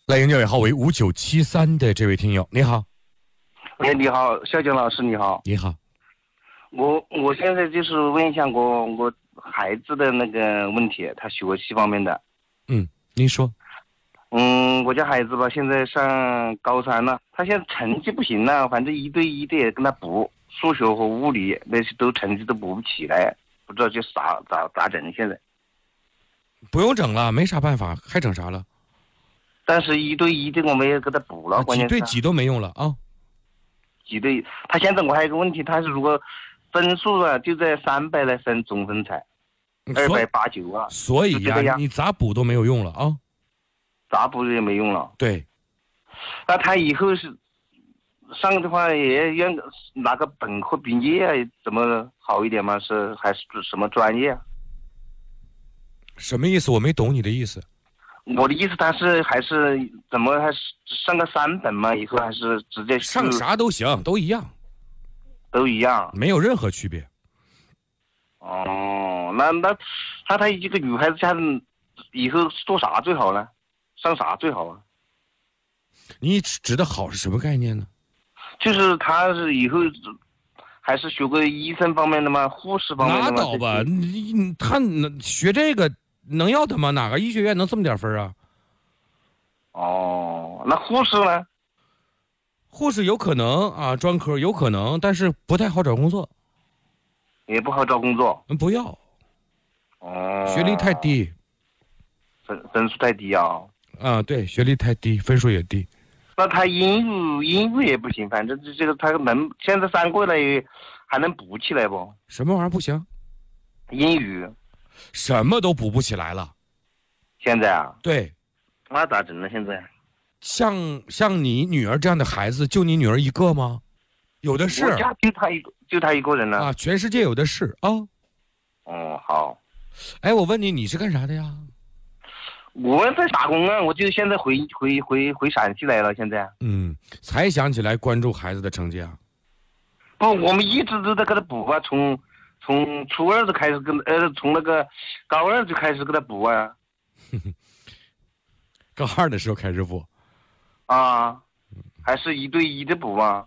来迎接尾号为5973的这位听友，你好。 喂，你好，肖江老师，你好。 你好。 我现在就是问一下我孩子的那个问题，他学习方面的。 您说。 我家孩子吧，现在上高3了，他现在成绩不行了，反正1对1的也跟他补，数学和物理那些成绩都补不起来，不知道就咋整现在。 不用整了，没啥办法，还整啥了？ 但是1对1的我们也给他补了，关键几对几都没用了啊。 几对，他现在我还有一个问题，他是如果分数啊就在300来分总分才289啊， 所以呀，你咋补都没有用了啊。 咋补也没用了。 对。 那他以后是上的话也要拿个本科毕业啊，怎么好一点吗？还是什么专业啊？ 什么意思？我没懂你的意思。 我的意思，他还是怎么还是上个3本吗？以后还是直接上啥都行，都一样。 都一样， 没有任何区别。 哦，那他一个女孩子家以后做啥最好呢？上啥最好啊？ 你指的好是什么概念呢？ 就是他是以后还是学个医生方面的吗？护士方面的吗？ 拉倒吧，他学这个能要的吗？哪个医学院能这么点分啊？ 哦，那护士呢？ 护士有可能啊，专科有可能，但是不太好找工作。 也不好找工作。 不要。 哦。 学历太低。 分数太低啊。 对，学历太低，分数也低。 那他英语也不行，反正这个他现在3个月了，还能补起来不？ 什么玩意儿不行？ 英语。 什么都补不起来了。 现在啊？ 对。 那咋整呢？现在？ 像你女儿这样的孩子，就你女儿一个吗？有的是。 我家就他一个人了啊！全世界有的是啊。 哦，好。 哎，我问你，你是干啥的呀？ 我在打工啊，我就现在回陕西来了，现在。 才想起来关注孩子的成绩啊？ 不，我们一直都在给他补啊，从初2就开始从那个高2就开始给他补啊。 高2的时候开始补。 啊，还是1对1的补啊。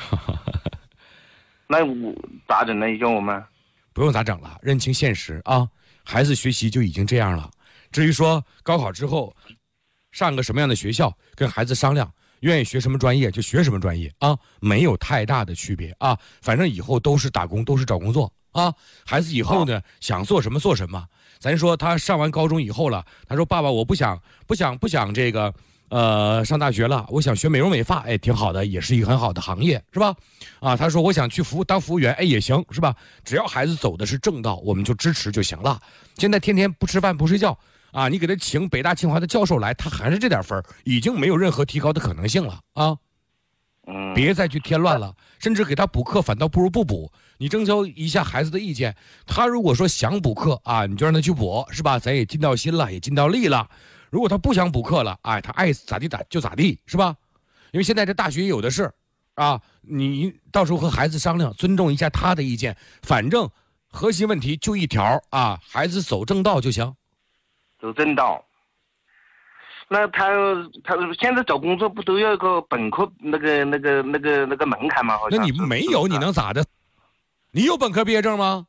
那我咋整呢？叫我们不用咋整了，认清现实啊！孩子学习就已经这样了。至于说高考之后上个什么样的学校，跟孩子商量，愿意学什么专业就学什么专业啊，没有太大的区别啊。反正以后都是打工，都是找工作啊。孩子以后呢，想做什么做什么。咱说他上完高中以后了，他说爸爸，我不想这个上大学了，我想学美容美发，哎，挺好的，也是一个很好的行业，是吧？啊，他说我想去当服务员，哎，也行，是吧？只要孩子走的是正道，我们就支持就行了。现在天天不吃饭不睡觉啊，你给他请北大清华的教授来，他还是这点分，已经没有任何提高的可能性了啊。别再去添乱了，甚至给他补课反倒不如不补。你征求一下孩子的意见，他如果说想补课啊，你就让他去补，是吧？咱也尽到心了，也尽到力了。如果他不想补课了，哎，他爱咋地就咋地，是吧？因为现在这大学有的是啊，你到时候和孩子商量，尊重一下他的意见，反正核心问题就一条啊，孩子走正道就行。 走正道。那他现在找工作不都要一个本科那个门槛吗？ 那你没有，你能咋的？你有本科毕业证吗？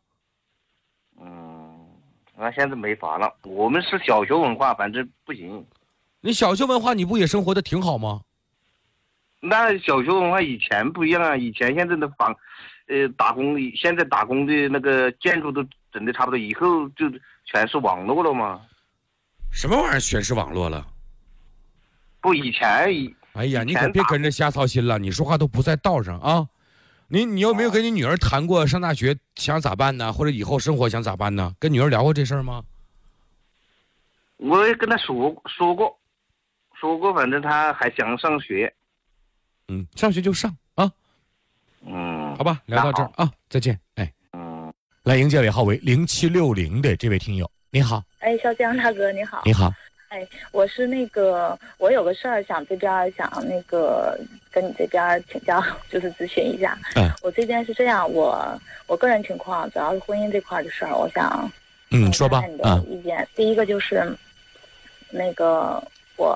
那现在没法了。我们是小学文化，反正不行。 你小学文化你不也生活的挺好吗？ 那小学文化以前不一样啊，以前现在的打工，现在打工的那个建筑都整的差不多，以后就全是网络了嘛。 什么玩意儿全是网络了？ 不，以前。 哎呀，你可别跟着瞎操心了，你说话都不在道上啊！你有没有跟你女儿谈过上大学想咋办呢？或者以后生活想咋办呢？跟女儿聊过这事儿吗？ 我也跟她说过，反正她还想上学。 上学就上啊。好吧，聊到这儿啊，再见。哎，来迎接尾号为0760的这位听友，你好。 哎，小江大哥你好。 你好。 哎，我是我有个事儿想跟你这边请教，就是咨询一下。我这边是这样，我个人情况主要是婚姻这块的事儿，我想说吧。 看看你的意见。第一个就是